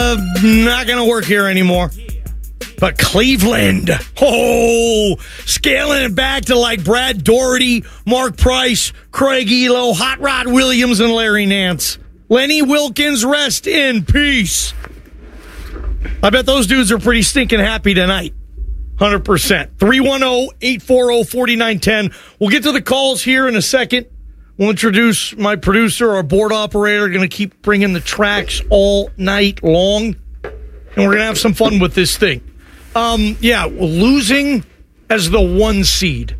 not going to work here anymore. But Cleveland, scaling it back to like Brad Doherty, Mark Price, Craig Elo, Hot Rod Williams, and Larry Nance. Lenny Wilkins, rest in peace. I bet those dudes are pretty stinking happy tonight. 100%. 310-840-4910. We'll get to the calls here in a second. We'll introduce my producer, our board operator, going to keep bringing the tracks all night long. And we're going to have some fun with this thing. Losing as the 1 seed.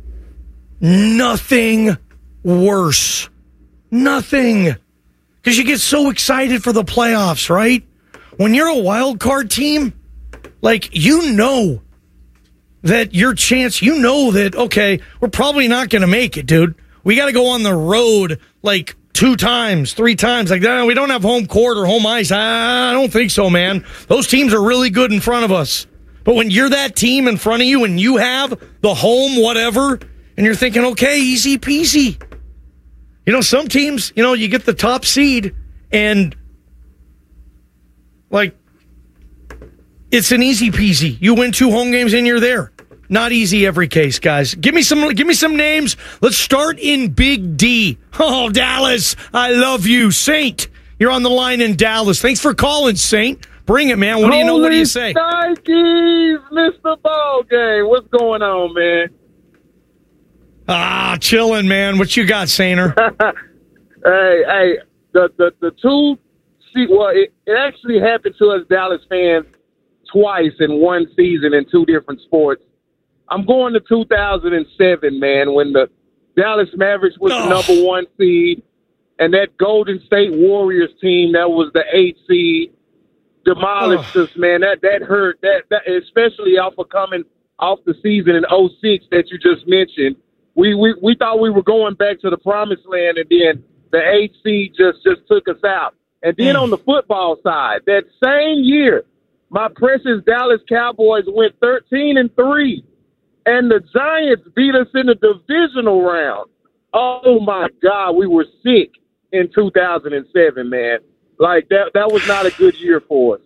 Nothing worse. Nothing. Because you get so excited for the playoffs, right? When you're a wild card team, like, you know that your chance, you know that, okay, we're probably not going to make it, dude. We got to go on the road like 2 times, 3 times. Like, we don't have home court or home ice. I don't think so, man. Those teams are really good in front of us. But when you're that team in front of you and you have the home whatever, and you're thinking, okay, easy peasy. You know, some teams, you get the top seed and, like, it's an easy peasy. You win 2 home games and you're there. Not easy every case, guys. Give me some names. Let's start in Big D. Oh, Dallas, I love you. Saint, you're on the line in Dallas. Thanks for calling, Saint. Bring it, man. What do you know? What do you say? Nikes, Mr. Ball Game. What's going on, man? Chilling, man. What you got, Sainer? Hey, the 2 seed. Well, it actually happened to us Dallas fans twice in one season in 2 different sports. I'm going to 2007, man, when the Dallas Mavericks was the number 1 seed, and that Golden State Warriors team that was the 8th seed demolished us, man. That hurt. That especially coming off the season in 06 that you just mentioned. We thought we were going back to the promised land, and then the 8th seed just took us out. And then on the football side, that same year, my precious Dallas Cowboys went 13-3, and the Giants beat us in the divisional round. Oh my God, we were sick in 2007, man. Like, that was not a good year for us.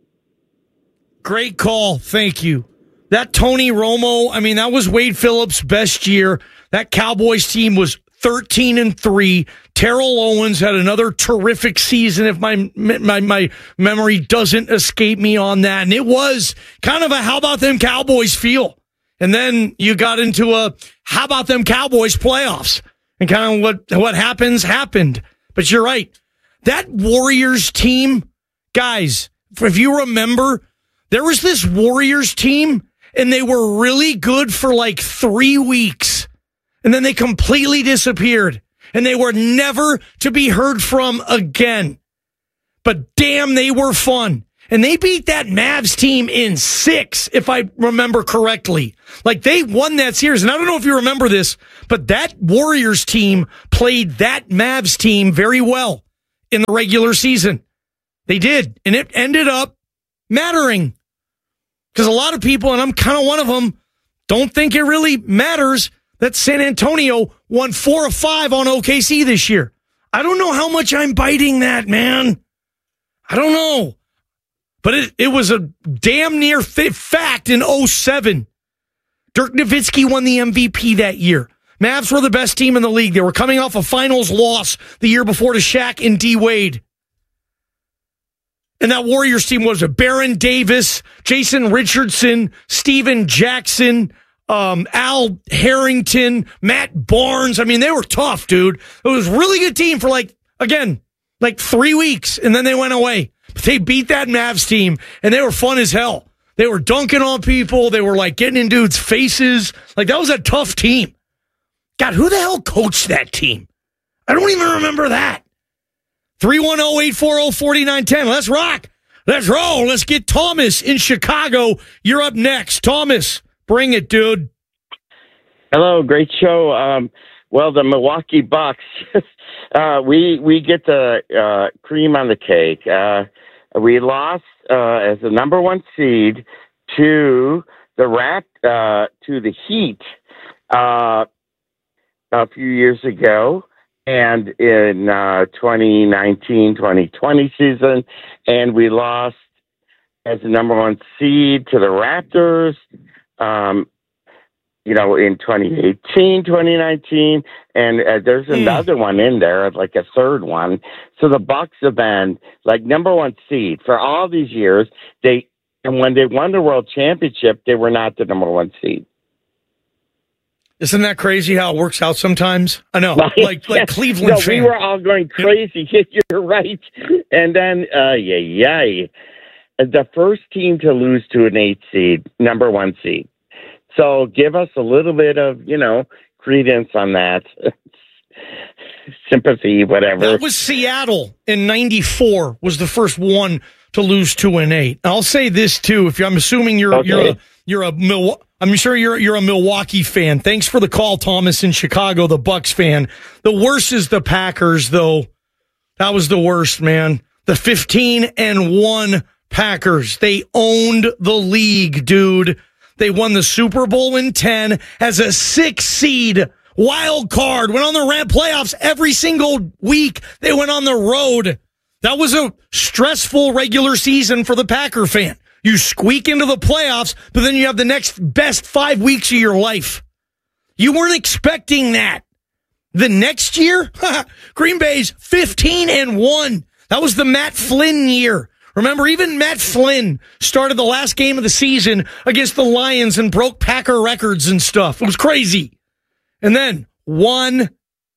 Great call. Thank you. That Tony Romo, that was Wade Phillips' best year. That Cowboys team was 13-3. Terrell Owens had another terrific season, if my memory doesn't escape me on that. And it was kind of a how about them Cowboys feel. And then you got into a how about them Cowboys playoffs. And kind of what happened. But you're right. That Warriors team, guys, if you remember, there was this Warriors team, and they were really good for like 3 weeks. And then they completely disappeared. And they were never to be heard from again. But damn, they were fun. And they beat that Mavs team in 6, if I remember correctly. Like, they won that series. And I don't know if you remember this, but that Warriors team played that Mavs team very well in the regular season. They did. And it ended up mattering. Because a lot of people, and I'm kind of one of them, don't think it really matters that San Antonio won 4 of 5 on OKC this year. I don't know how much I'm biting that, man. I don't know. But it was a damn near fact in 07. Dirk Nowitzki won the MVP that year. Mavs were the best team in the league. They were coming off a finals loss the year before to Shaq and D. Wade. And that Warriors team was Baron Davis, Jason Richardson, Steven Jackson, Al Harrington, Matt Barnes. They were tough, dude. It was a really good team for 3 weeks, and then they went away. But they beat that Mavs team, and they were fun as hell. They were dunking on people. They were, getting in dudes' faces. That was a tough team. God, who the hell coached that team? I don't even remember that. 310-840-4910. Let's rock. Let's roll. Let's get Thomas in Chicago. You're up next. Thomas, bring it, dude. Hello, great show. The Milwaukee Bucks, we get the cream on the cake. We lost as the number 1 seed to the Heat a few years ago, and in 2019-2020 season, and we lost as the number one seed to the Raptors, in 2018, 2019, and there's another one in there, like a third one. So the Bucks have been like number one seed for all these years. And when they won the World Championship, they were not the number one seed. Isn't that crazy how it works out sometimes? I know, like Cleveland no, we were all going crazy. You're right. And then, the first team to lose to an 8 seed, number one seed. So give us a little bit of, credence on that. Sympathy, whatever. That was Seattle in '94 was the first one to lose to an 8. I'll say this too. I'm assuming you're a Milwaukee fan. Thanks for the call, Thomas in Chicago, the Bucks fan. The worst is the Packers, though. That was the worst, man. The 15-1 Packers. They owned the league, dude. They won the Super Bowl in 10 as a 6 seed wild card. Went on the playoffs every single week. They went on the road. That was a stressful regular season for the Packer fan. You squeak into the playoffs, but then you have the next best 5 weeks of your life. You weren't expecting that. The next year, Green Bay's 15-1. That was the Matt Flynn year. Remember, even Matt Flynn started the last game of the season against the Lions and broke Packer records and stuff. It was crazy. And then 1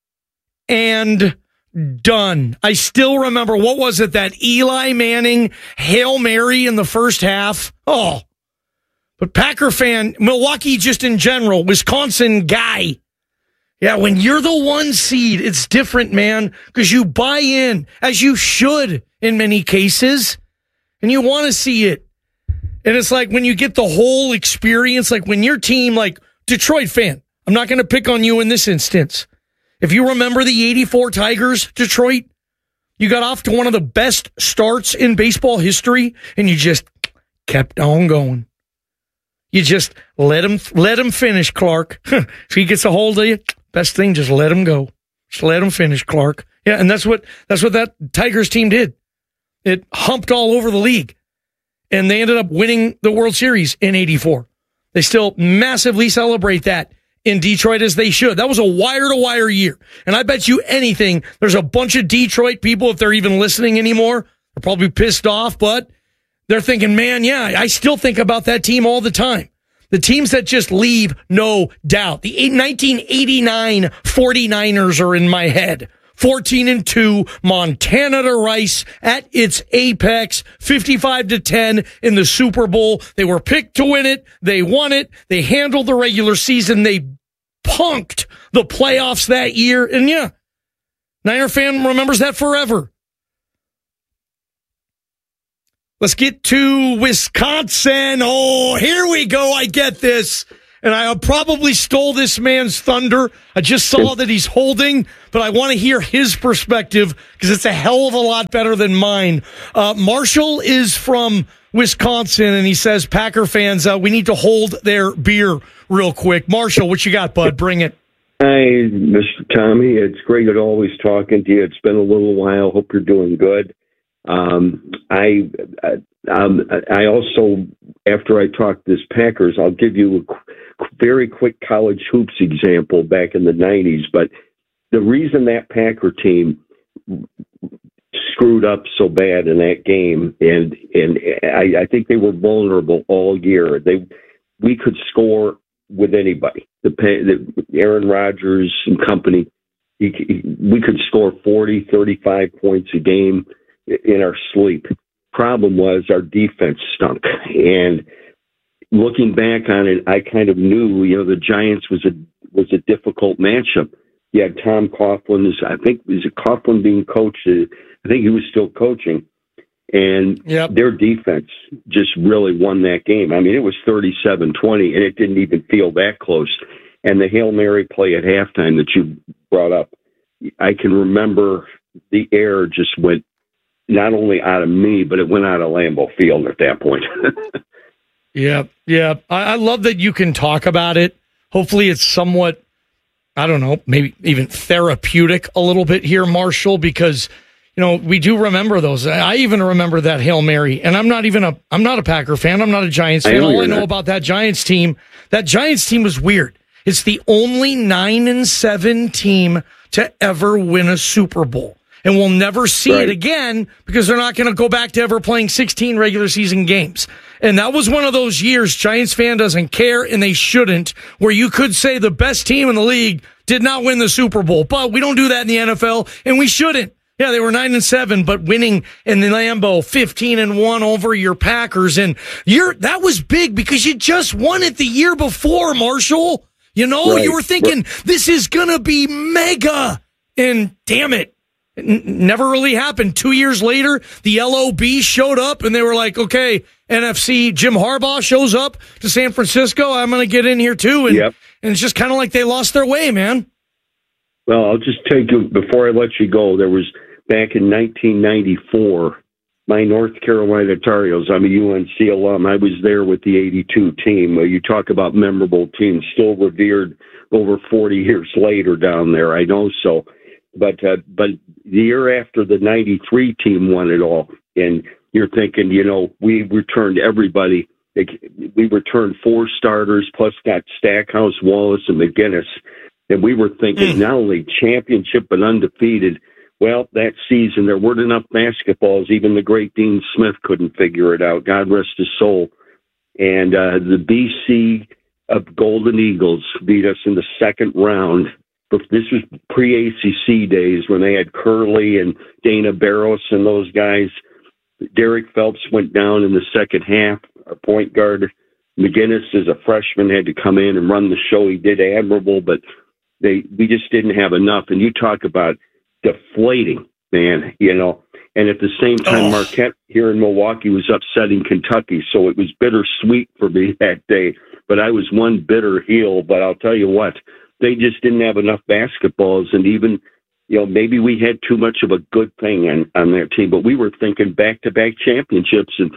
and done. I still remember, what was it, that Eli Manning Hail Mary in the first half? Oh, but Packer fan, Milwaukee just in general, Wisconsin guy. Yeah, when you're the 1 seed, it's different, man, because you buy in, as you should in many cases, and you want to see it. And it's like when you get the whole experience, like when your team, like Detroit fan, I'm not going to pick on you in this instance. If you remember the 84 Tigers, Detroit, you got off to one of the best starts in baseball history, and you just kept on going. You just let him finish, Clark. If he gets a hold of you, best thing, just let him go. Just let him finish, Clark. Yeah, and that's what that Tigers team did. It humped all over the league, and they ended up winning the World Series in '84. They still massively celebrate that in Detroit, as they should. That was a wire-to-wire year. And I bet you anything, there's a bunch of Detroit people, if they're even listening anymore, they're probably pissed off, but they're thinking, man, yeah, I still think about that team all the time. The teams that just leave, no doubt. The 1989 49ers are in my head. 14-2, Montana to Rice at its apex, 55-10 in the Super Bowl. They were picked to win it. They won it. They handled the regular season. They punked the playoffs that year. And yeah, Niner fan remembers that forever. Let's get to Wisconsin. Oh, here we go. I get this. And I probably stole this man's thunder. I just saw that he's holding, but I want to hear his perspective because it's a hell of a lot better than mine. Marshall is from Wisconsin, and he says, Packer fans, we need to hold their beer real quick. Marshall, what you got, bud? Bring it. Hi, Mr. Tommy. It's great at always talking to you. It's been a little while. Hope you're doing good. I also, after I talk this Packers, I'll give you a very quick college hoops example back in the 90s. But the reason that Packer team screwed up so bad in that game, and I think they were vulnerable all year. We could score with anybody. The Aaron Rodgers and company, we could score 40, 35 points a game in our sleep. Problem was our defense stunk. And looking back on it, I kind of knew, the Giants was a difficult matchup. You had Tom Coughlin, I think, was it Coughlin being coached? I think he was still coaching. And Their defense just really won that game. I mean, it was 37-20, and it didn't even feel that close. And the Hail Mary play at halftime that you brought up, I can remember the air just went not only out of me, but it went out of Lambeau Field at that point. Yeah. I love that you can talk about it. Hopefully it's somewhat, I don't know, maybe even therapeutic a little bit here, Marshall, because we do remember those. I even remember that Hail Mary, and I'm not a Packer fan. I'm not a Giants fan. All I know about that Giants team was weird. It's the only 9-7 team to ever win a Super Bowl. And we'll never see it again because they're not going to go back to ever playing 16 regular season games. And that was one of those years Giants fan doesn't care, and they shouldn't, where you could say the best team in the league did not win the Super Bowl. But we don't do that in the NFL, and we shouldn't. Yeah, they were 9-7, but winning in the Lambeau 15-1 over your Packers. And that was big because you just won it the year before, Marshall. You were thinking this is going to be mega. And damn it. Never really happened. 2 years later, the LOB showed up and they were like, okay, NFC, Jim Harbaugh shows up to San Francisco. I'm going to get in here too. And, and it's just kind of like they lost their way, man. Well, I'll just take you, before I let you go, there was back in 1994, my North Carolina Tar Heels. I'm a UNC alum. I was there with the 82 team. You talk about memorable teams, still revered over 40 years later down there. I know so. But the year after the 93 team won it all, and you're thinking, we returned everybody. We returned 4 starters, plus got Stackhouse, Wallace, and McGinnis. And we were thinking not only championship, but undefeated. Well, that season, there weren't enough basketballs. Even the great Dean Smith couldn't figure it out. God rest his soul. And the BC Golden Eagles beat us in the second round. But this was pre-ACC days when they had Curley and Dana Barros and those guys. Derek Phelps went down in the second half. Our point guard, McGinnis, as a freshman, had to come in and run the show. He did admirable, but we just didn't have enough. And you talk about deflating, man, And at the same time, Marquette here in Milwaukee was upsetting Kentucky, so it was bittersweet for me that day. But I was one bitter heel, but I'll tell you what, they just didn't have enough basketballs, and even, maybe we had too much of a good thing on their team, but we were thinking back-to-back championships, and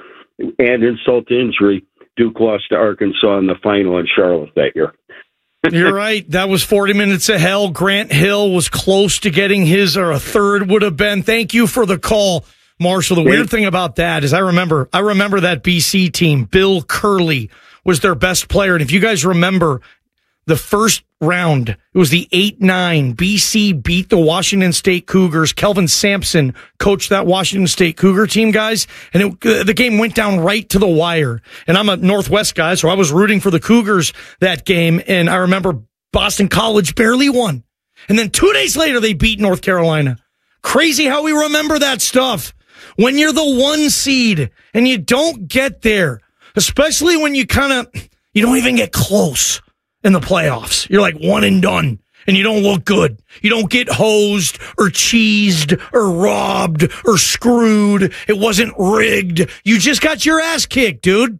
insult to injury, Duke lost to Arkansas in the final in Charlotte that year. You're right. That was 40 minutes of hell. Grant Hill was close to getting his, or a third would have been. Thank you for the call, Marshall. The weird thing about that is I remember that BC team. Bill Curley was their best player. And if you guys remember the first round, it was the 8-9. BC beat the Washington State Cougars. Kelvin Sampson coached that Washington State Cougar team, guys. And the game went down right to the wire. And I'm a Northwest guy, so I was rooting for the Cougars that game. And I remember Boston College barely won. And then 2 days later, they beat North Carolina. Crazy how we remember that stuff. When you're the 1 seed and you don't get there, especially when you don't even get close in the playoffs. You're like one and done, and you don't look good. You don't get hosed or cheesed or robbed or screwed. It wasn't rigged. You just got your ass kicked, dude.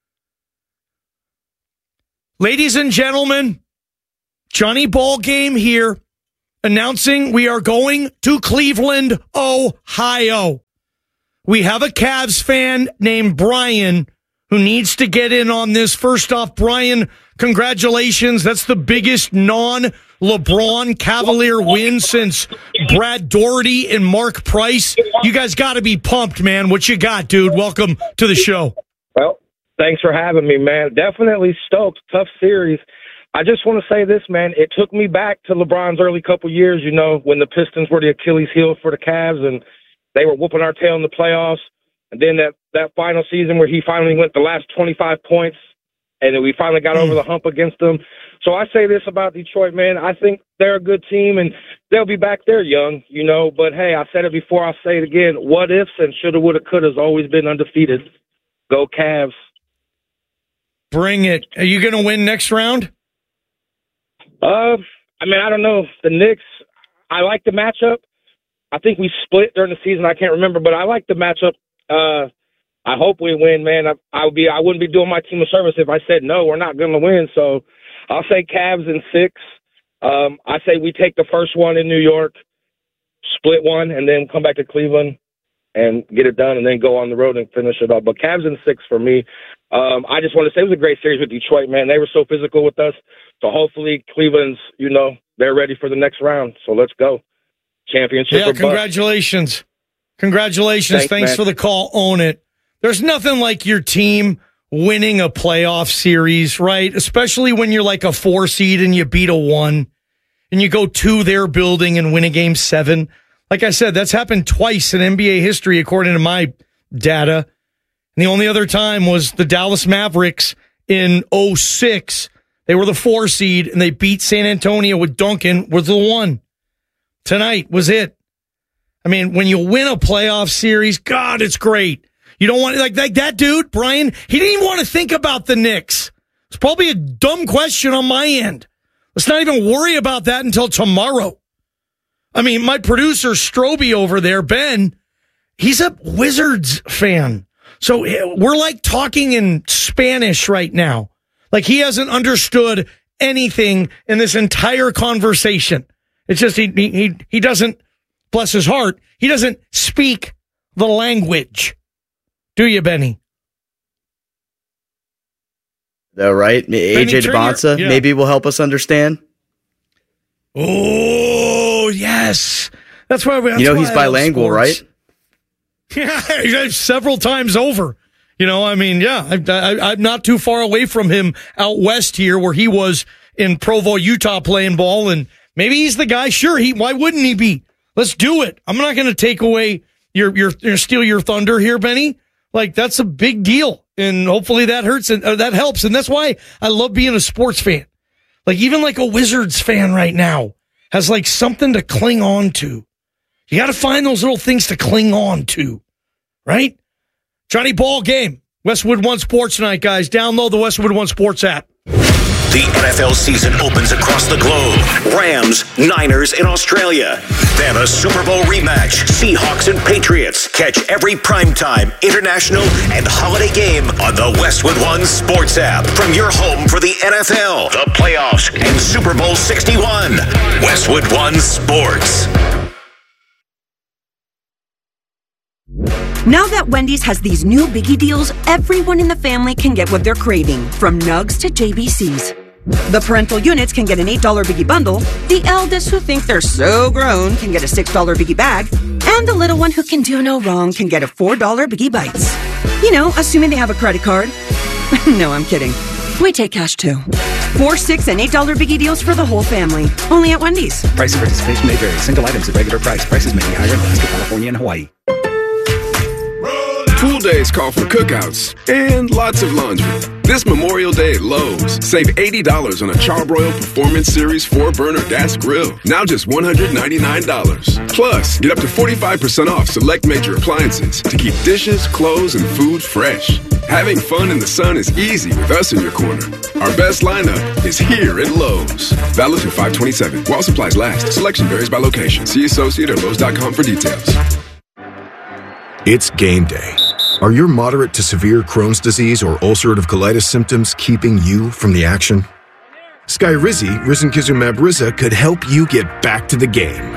Ladies and gentlemen, Johnny Ballgame here, announcing we are going to Cleveland, Ohio. We have a Cavs fan named Brian who needs to get in on this. First off, Brian, congratulations. That's the biggest non-LeBron Cavalier win since Brad Daugherty and Mark Price. You guys got to be pumped, man. What you got, dude? Welcome to the show. Well, thanks for having me, man. Definitely stoked. Tough series. I just want to say this, man. It took me back to LeBron's early couple years, when the Pistons were the Achilles heel for the Cavs and they were whooping our tail in the playoffs. And then that final season where he finally went the last 25 points, and then we finally got over the hump against them. So I say this about Detroit, man. I think they're a good team, and they'll be back there young, But, hey, I said it before. I'll say it again. What ifs and shoulda, woulda, coulda has always been undefeated. Go Cavs. Bring it. Are you going to win next round? I don't know. The Knicks, I like the matchup. I think we split during the season. I can't remember, but I like the matchup. I hope we win, man. I wouldn't be doing my team a service if I said no, we're not going to win. So I'll say Cavs in 6. I say we take the first one in New York, split one, and then come back to Cleveland and get it done, and then go on the road and finish it up. But Cavs in 6 for me. I just want to say it was a great series with Detroit, man. They were so physical with us. So hopefully Cleveland's, they're ready for the next round. So let's go. Championship. Yeah, congratulations. Congratulations. Thanks for the call. Own it. There's nothing like your team winning a playoff series, right? Especially when you're like a 4 seed and you beat a 1 and you go to their building and win a game 7. Like I said, that's happened twice in NBA history, according to my data. And the only other time was the Dallas Mavericks in 2006. They were the 4 seed and they beat San Antonio with Duncan with the 1. Tonight was it. I mean, when you win a playoff series, God, it's great. You don't want like that dude, Brian, he didn't even want to think about the Knicks. It's probably a dumb question on my end. Let's not even worry about that until tomorrow. I mean, my producer, Stroby over there, Ben, he's a Wizards fan. So we're like talking in Spanish right now. Like he hasn't understood anything in this entire conversation. It's just he doesn't, bless his heart, he doesn't speak the language. Do you, Benny? Though, right? AJ DeBonsa maybe will help us understand. Oh, yes. That's why he's bilingual, right? Yeah, several times over. I mean, yeah, I'm not too far away from him out west here where he was in Provo, Utah playing ball, and maybe he's the guy. Sure, why wouldn't he be? Let's do it. I'm not going to take away steal your thunder here, Benny. Like, that's a big deal, and hopefully that hurts and that helps, and that's why I love being a sports fan. Like, even like a Wizards fan right now has like something to cling on to. You got to find those little things to cling on to, right? Johnny Ball game. Westwood One Sports tonight, guys. Download the Westwood One Sports app. The NFL season opens across the globe. Rams, Niners in Australia. Then a Super Bowl rematch. Seahawks and Patriots. Catch every primetime, international, and holiday game on the Westwood One Sports app. From your home for the NFL, the playoffs, and Super Bowl 61. Westwood One Sports. Now that Wendy's has these new biggie deals, everyone in the family can get what they're craving, from nugs to JBCs. The parental units can get an $8 biggie bundle, the eldest who think they're so grown can get a $6 biggie bag, and the little one who can do no wrong can get a $4 biggie bites. Assuming they have a credit card. No, I'm kidding. We take cash too. $4, $6, and $8 biggie deals for the whole family. Only at Wendy's. Price of participation may vary. Single items at regular price. Prices may be higher in Alaska, California, and Hawaii. Pool days call for cookouts and lots of laundry. This Memorial Day at Lowe's, save $80 on a Charbroil Performance Series 4-burner gas grill. Now just $199. Plus, get up to 45% off select major appliances to keep dishes, clothes, and food fresh. Having fun in the sun is easy with us in your corner. Our best lineup is here at Lowe's. Valid through 5/27. While supplies last. Selection varies by location. See associate or Lowe's.com for details. It's game day. Are your moderate to severe Crohn's disease or ulcerative colitis symptoms keeping you from the action? Skyrizi, risankizumab Riza, could help you get back to the game.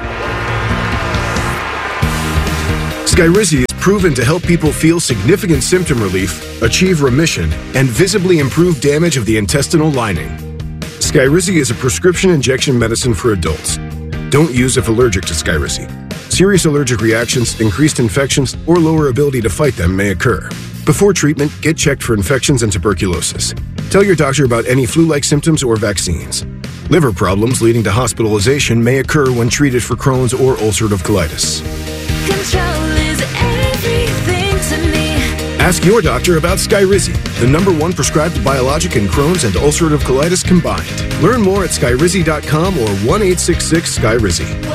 Skyrizi is proven to help people feel significant symptom relief, achieve remission, and visibly improve damage of the intestinal lining. Skyrizi is a prescription injection medicine for adults. Don't use if allergic to Skyrizi. Serious allergic reactions, increased infections, or lower ability to fight them may occur. Before treatment, get checked for infections and tuberculosis. Tell your doctor about any flu-like symptoms or vaccines. Liver problems leading to hospitalization may occur when treated for Crohn's or ulcerative colitis. Control is everything to me. Ask your doctor about Skyrizi, the #1 prescribed biologic in Crohn's and ulcerative colitis combined. Learn more at skyrizi.com or 1-866-SKYRIZI.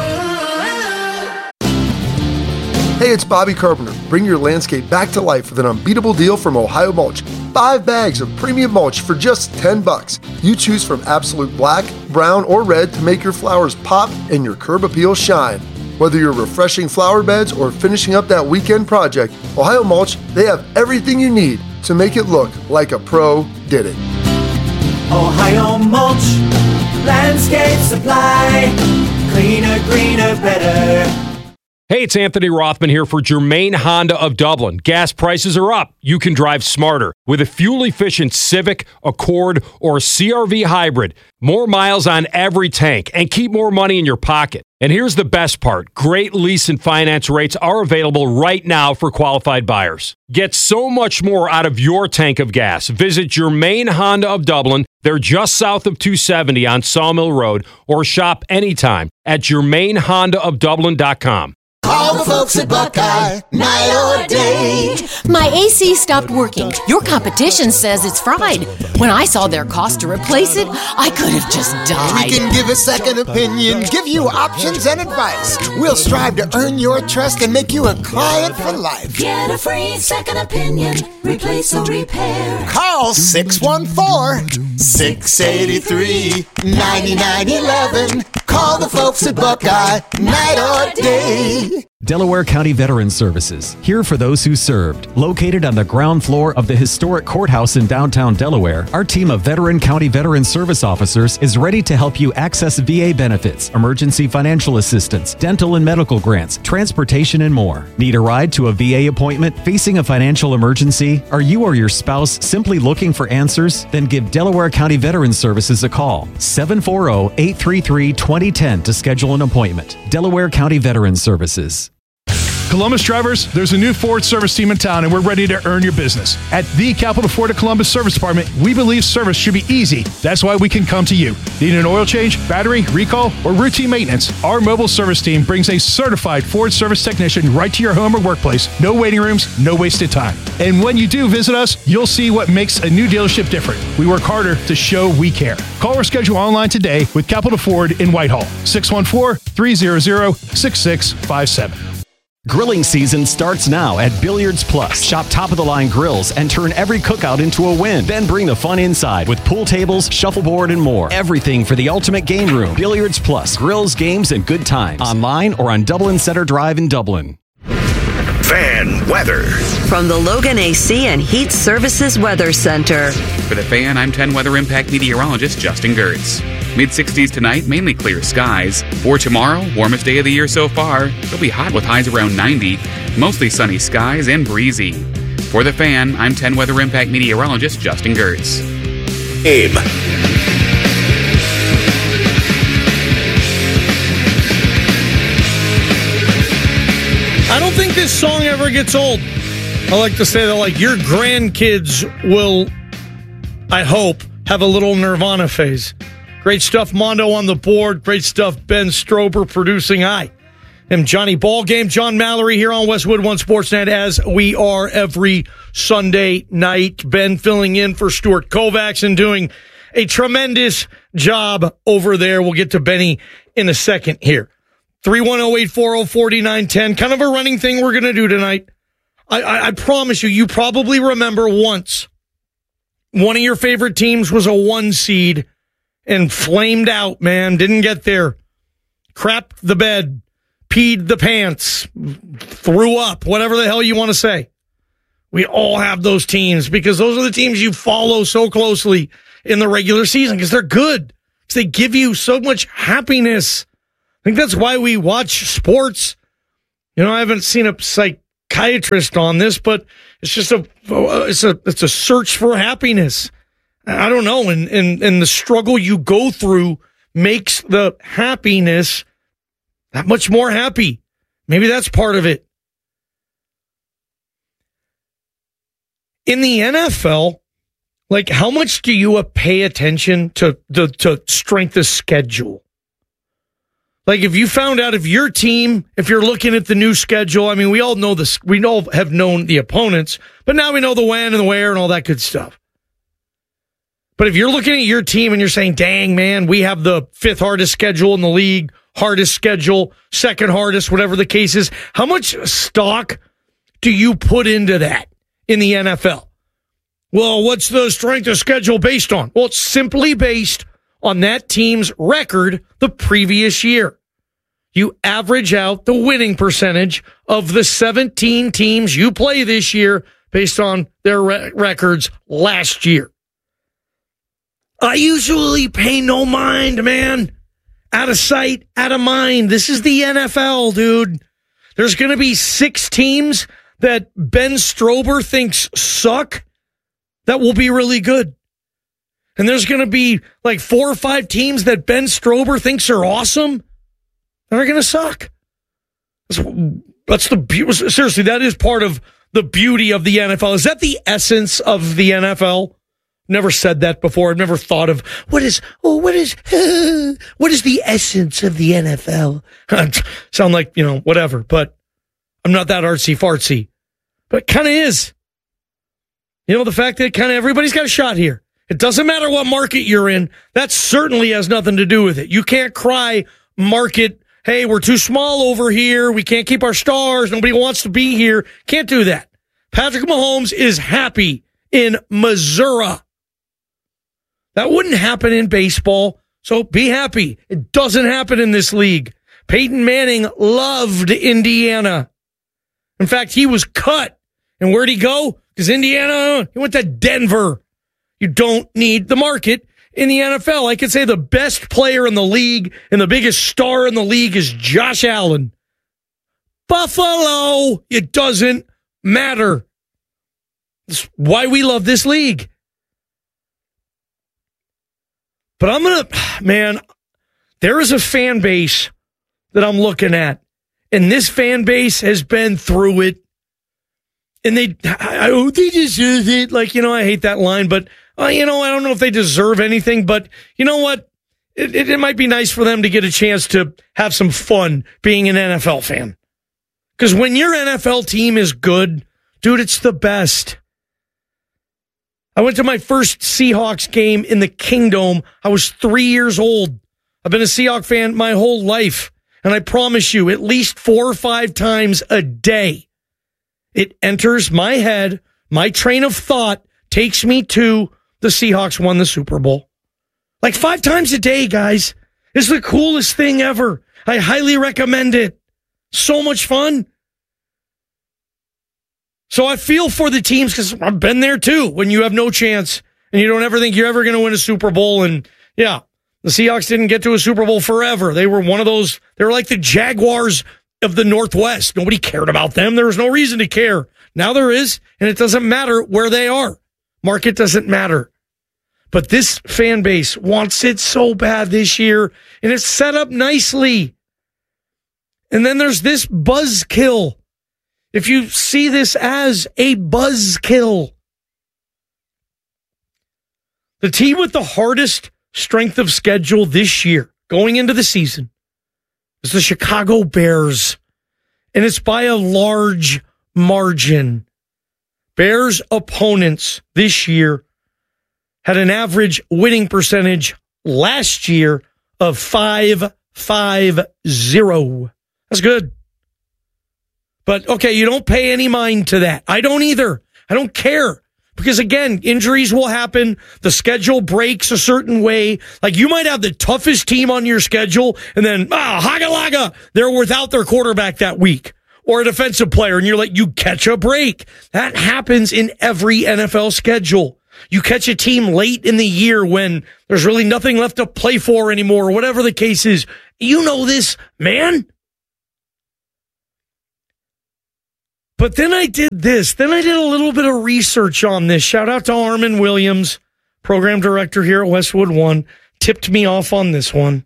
Hey, it's Bobby Carpenter. Bring your landscape back to life with an unbeatable deal from Ohio Mulch. 5 bags of premium mulch for just $10. You choose from absolute black, brown, or red to make your flowers pop and your curb appeal shine. Whether you're refreshing flower beds or finishing up that weekend project, Ohio Mulch, they have everything you need to make it look like a pro did it. Ohio Mulch, landscape supply, cleaner, greener, better. Hey, it's Anthony Rothman here for Germain Honda of Dublin. Gas prices are up. You can drive smarter with a fuel-efficient Civic, Accord, or CR-V hybrid. More miles on every tank and keep more money in your pocket. And here's the best part. Great lease and finance rates are available right now for qualified buyers. Get so much more out of your tank of gas. Visit Germain Honda of Dublin. They're just south of 270 on Sawmill Road, or shop anytime at GermainHondaofDublin.com. Call the folks at Buckeye, night or day. My AC stopped working. Your competition says it's fried. When I saw their cost to replace it, I could have just died. We can give a second opinion, give you options and advice. We'll strive to earn your trust and make you a client for life. Get a free second opinion. Replace or repair. Call 614-683-9911. Call the folks at Buckeye, night or day. Delaware County Veterans Services, here for those who served. Located on the ground floor of the historic courthouse in downtown Delaware, our team of Veteran County Veterans Service officers is ready to help you access VA benefits, emergency financial assistance, dental and medical grants, transportation, and more. Need a ride to a VA appointment? Facing a financial emergency? Are you or your spouse simply looking for answers? Then give Delaware County Veterans Services a call. 740-833-2010 to schedule an appointment. Delaware County Veterans Services. Columbus drivers, there's a new Ford service team in town, and we're ready to earn your business. At the Capital Ford of Columbus Service Department, we believe service should be easy. That's why we can come to you. Need an oil change, battery, recall, or routine maintenance? Our mobile service team brings a certified Ford service technician right to your home or workplace. No waiting rooms, no wasted time. And when you do visit us, you'll see what makes a new dealership different. We work harder to show we care. Call or schedule online today with Capital Ford in Whitehall. 614-300-6657. Grilling season starts now at Billiards Plus. Shop top-of-the-line grills and turn every cookout into a win. Then bring the fun inside with pool tables, shuffleboard, and more. Everything for the ultimate game room. Billiards Plus. Grills, games, and good times. Online or on Dublin Center Drive in Dublin. Fan weather. From the Logan AC and Heat Services Weather Center. For the Fan, I'm 10 Weather Impact meteorologist Justin Gertz. Mid-60s tonight, mainly clear skies. For tomorrow, warmest day of the year so far. It'll be hot with highs around 90. Mostly sunny skies and breezy. For the Fan, I'm 10 Weather Impact meteorologist Justin Gertz. Abe. I don't think this song ever gets old. I like to say that, like, your grandkids will, I hope, have a little Nirvana phase. Great stuff, Mondo on the board. Great stuff, Ben Strober producing. I am Johnny Ballgame, John Mallory here on Westwood One Sportsnet, as we are every Sunday night. Ben filling in for Stuart Kovacs and doing a tremendous job over there. We'll get to Benny in a second here. 310-840-4910. Kind of a running thing we're going to do tonight. I promise you probably remember once one of your favorite teams was a 1 seed and flamed out, man. Didn't get there. Crapped the bed. Peed the pants. Threw up. Whatever the hell you want to say. We all have those teams because those are the teams you follow so closely in the regular season because they're good. Because they give you so much happiness. I think that's why we watch sports. You know, I haven't seen a psychiatrist on this, but it's just it's a search for happiness. I don't know, and the struggle you go through makes the happiness that much more happy. Maybe that's part of it. In the NFL, like, how much do you pay attention to strength of schedule? Like, if you found out if your team, if you're looking at the new schedule, I mean, we all know this. We all have known the opponents, but now we know the when and the where and all that good stuff. But if you're looking at your team and you're saying, dang, man, we have the 5th hardest schedule in the league, hardest schedule, 2nd hardest, whatever the case is, how much stock do you put into that in the NFL? Well, what's the strength of schedule based on? Well, it's simply based on that team's record the previous year. You average out the winning percentage of the 17 teams you play this year based on their records last year. I usually pay no mind, man. Out of sight, out of mind. This is the NFL, dude. There's going to be 6 teams that Ben Strober thinks suck that will be really good. And there's going to be like 4 or 5 teams that Ben Strober thinks are awesome that are going to suck. That's the beauty. Seriously, that is part of the beauty of the NFL. Is that the essence of the NFL? Never said that before. I've never thought of what is the essence of the NFL? Sound like, whatever, but I'm not that artsy fartsy. But it kind of is. The fact that kind of everybody's got a shot here. It doesn't matter what market you're in. That certainly has nothing to do with it. You can't cry market, hey, we're too small over here. We can't keep our stars. Nobody wants to be here. Can't do that. Patrick Mahomes is happy in Missouri. That wouldn't happen in baseball, so be happy. It doesn't happen in this league. Peyton Manning loved Indiana. In fact, he was cut. And where'd he go? Because Indiana, he went to Denver. You don't need the market in the NFL. I could say the best player in the league and the biggest star in the league is Josh Allen. Buffalo, it doesn't matter. That's why we love this league. But there is a fan base that I'm looking at. And this fan base has been through it. And they deserve it. I hate that line, but, I don't know if they deserve anything. But you know what? It might be nice for them to get a chance to have some fun being an NFL fan. Because when your NFL team is good, dude, it's the best. I went to my first Seahawks game in the Kingdome. I was 3 years old. I've been a Seahawks fan my whole life. And I promise you, at least 4 or 5 times a day, it enters my head, my train of thought takes me to the Seahawks won the Super Bowl. Like 5 times a day, guys. It's the coolest thing ever. I highly recommend it. So much fun. So I feel for the teams because I've been there too when you have no chance and you don't ever think you're ever going to win a Super Bowl. And yeah, the Seahawks didn't get to a Super Bowl forever. They were one of those, they were like the Jaguars of the Northwest. Nobody cared about them. There was no reason to care. Now there is, and it doesn't matter where they are. Market doesn't matter. But this fan base wants it so bad this year, and it's set up nicely. And then there's this buzzkill. If you see this as a buzzkill, the team with the hardest strength of schedule this year, going into the season, is the Chicago Bears. And it's by a large margin. Bears opponents this year had an average winning percentage last year of 5.50. That's good. But, okay, you don't pay any mind to that. I don't either. I don't care. Because, again, injuries will happen. The schedule breaks a certain way. Like, you might have the toughest team on your schedule, and then, Hagalaga, they're without their quarterback that week. Or a defensive player, and you're like, you catch a break. That happens in every NFL schedule. You catch a team late in the year when there's really nothing left to play for anymore, or whatever the case is. You know this, man. But then I did this. Then I did a little bit of research on this. Shout out to Armin Williams, program director here at Westwood One. Tipped me off on this one.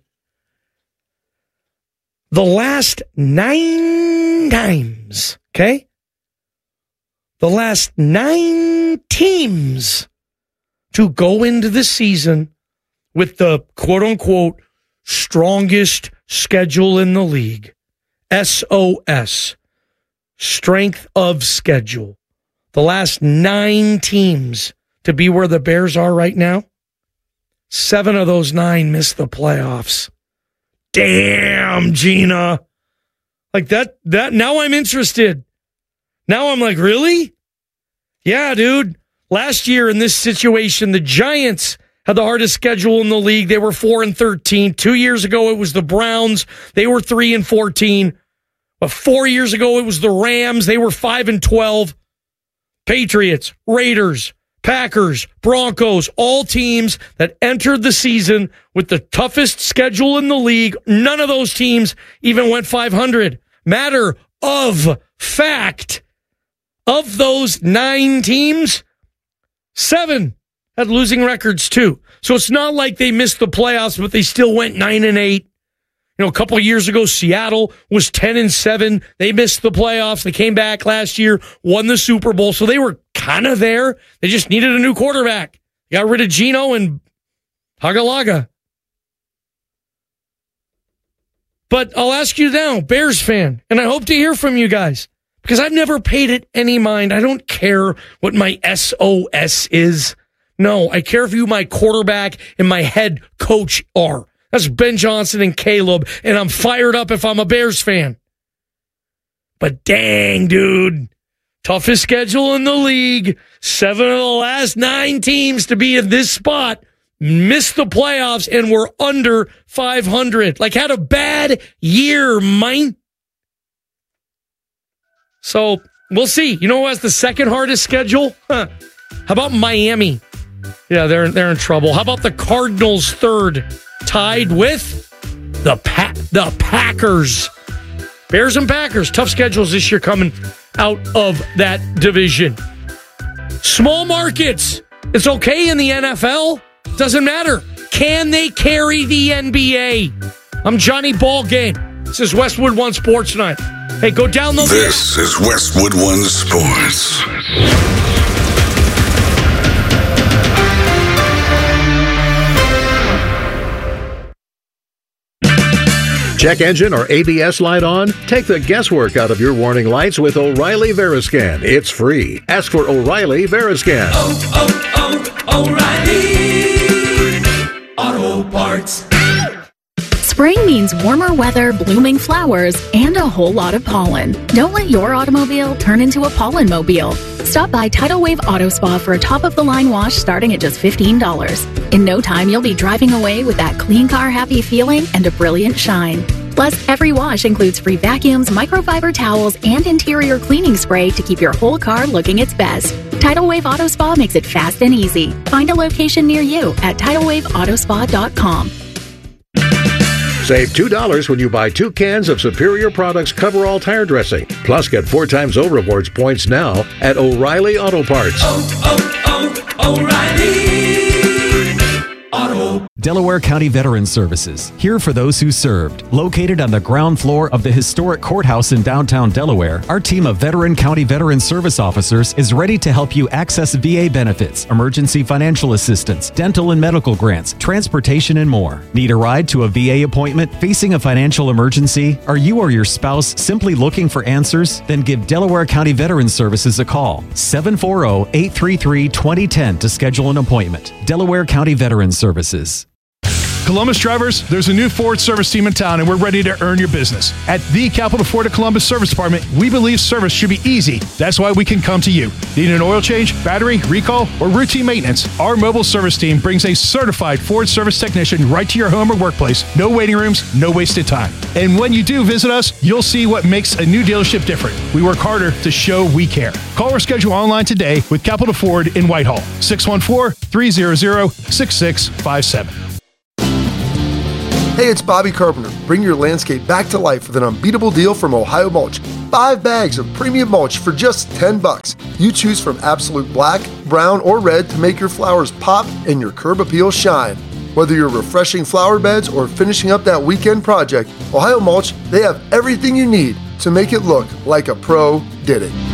The last 9 times, okay? The last 9 teams to go into the season with the quote-unquote strongest schedule in the league. SOS. Strength of schedule. The last 9 teams to be where the Bears are right now, 7 of those 9 missed the playoffs. Damn, Gina. Like that, now I'm interested. Now I'm like, really? Yeah, dude. Last year in this situation, the Giants had the hardest schedule in the league. They were 4-13. 2 years ago, it was the Browns. They were 3-14. But 4 years ago, it was the Rams. They were 5-12. Patriots, Raiders, Packers, Broncos, all teams that entered the season with the toughest schedule in the league. None of those teams even went 500. Matter of fact, of those 9 teams, 7 had losing records too. So it's not like they missed the playoffs, but they still went 9-8. A couple of years ago, Seattle was 10-7. They missed the playoffs. They came back last year, won the Super Bowl. So they were kind of there. They just needed a new quarterback. Got rid of Geno and Hagalaga. But I'll ask you now, Bears fan, and I hope to hear from you guys, because I've never paid it any mind. I don't care what my SOS is. No, I care for who my quarterback and my head coach are. That's Ben Johnson and Caleb, and I'm fired up if I'm a Bears fan. But dang, dude, toughest schedule in the league. 7 of the last 9 teams to be in this spot missed the playoffs and were under 500. Like, had a bad year, mine. So, we'll see. You know who has the second hardest schedule? How about Miami? Yeah, they're in trouble. How about the Cardinals third? Tied with the Packers. Bears and Packers. Tough schedules this year coming out of that division. Small markets. It's okay in the NFL. Doesn't matter. Can they carry the NBA? I'm Johnny Ballgame. This is Westwood One Sports Night. Hey, go download this. This is Westwood One Sports. Check engine or ABS light on? Take the guesswork out of your warning lights with O'Reilly Veriscan. It's free. Ask for O'Reilly Veriscan. O'Reilly Auto Parts. Spring means warmer weather, blooming flowers, and a whole lot of pollen. Don't let your automobile turn into a pollen-mobile. Stop by Tidal Wave Auto Spa for a top-of-the-line wash starting at just $15. In no time, you'll be driving away with that clean car happy feeling and a brilliant shine. Plus, every wash includes free vacuums, microfiber towels, and interior cleaning spray to keep your whole car looking its best. Tidal Wave Auto Spa makes it fast and easy. Find a location near you at TidalWaveAutospa.com. Save $2 when you buy 2 cans of Superior Products Coverall Tire Dressing. Plus, get 4 times O-Rewards points now at O'Reilly Auto Parts. O'Reilly Auto. Delaware County Veterans Services, here for those who served. Located on the ground floor of the historic courthouse in downtown Delaware, our team of Veteran County Veterans Service officers is ready to help you access VA benefits, emergency financial assistance, dental and medical grants, transportation, and more. Need a ride to a VA appointment? Facing a financial emergency? Are you or your spouse simply looking for answers? Then give Delaware County Veterans Services a call. 740-833-2010 to schedule an appointment. Delaware County Veterans Services. Columbus drivers, there's a new Ford service team in town, and we're ready to earn your business. At the Capital Ford of Columbus Service Department, we believe service should be easy. That's why we can come to you. Need an oil change, battery, recall, or routine maintenance? Our mobile service team brings a certified Ford service technician right to your home or workplace. No waiting rooms, no wasted time. And when you do visit us, you'll see what makes a new dealership different. We work harder to show we care. Call or schedule online today with Capital Ford in Whitehall. 614-300-6657. Hey, it's Bobby Carpenter. Bring your landscape back to life with an unbeatable deal from Ohio Mulch. 5 bags of premium mulch for just $10. You choose from absolute black, brown, or red to make your flowers pop and your curb appeal shine. Whether you're refreshing flower beds or finishing up that weekend project, Ohio Mulch, they have everything you need to make it look like a pro did it.